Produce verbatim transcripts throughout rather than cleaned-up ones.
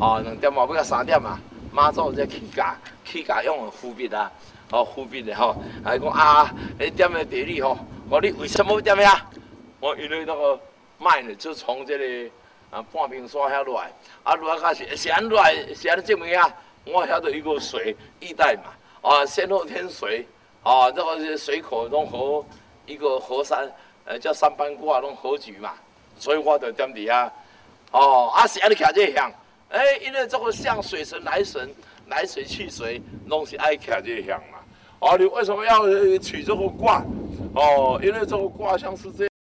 哦，两点嘛，要到三点嘛，妈祖才起驾，起驾用伏笔啊，哦，伏笔的吼，还讲啊，你点的地理吼，我你为什么点呀？我因为那个麦呢，就从这个啊半屏山遐落来，啊落来开始是安落来，是安证明啊，我晓得一个水易带嘛，啊先后天水，啊这个水口拢河一个河山，呃叫三班挂拢河局嘛，所以我就点伫遐，哦啊是安尼徛这向，哎、欸，因为这个像水神来神来水去水，拢是爱徛这向嘛，哦你为什么要取这个卦？哦，因为这个卦象是这样。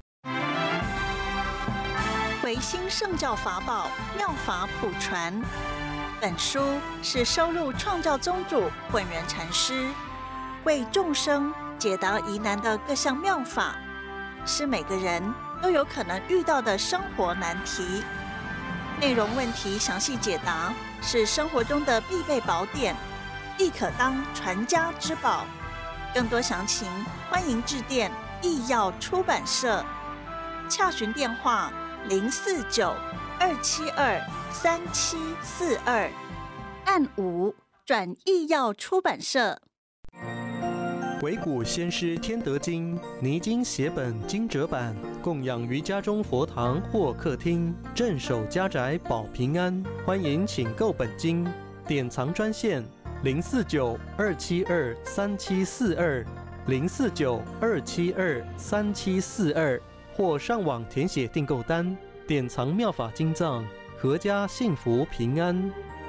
维新圣教法宝妙法普传，本书是收录创教宗主混元禅师为众生解答疑难的各项妙法，是每个人都有可能遇到的生活难题。内容问题详细解答，是生活中的必备宝典，亦可当传家之宝。更多详情，欢迎致电义耀出版社，洽询电话零四九二七二三七四二，按五转义耀出版社。 惟古先师天德经拟经写本经折版，供养于家中佛堂或客厅，镇守家宅保平安。欢迎请购本经，典藏专线零四九二七二三七四二零四九二七二三七四二，或上网填写订购单，典藏妙法经藏，阖家幸福平安。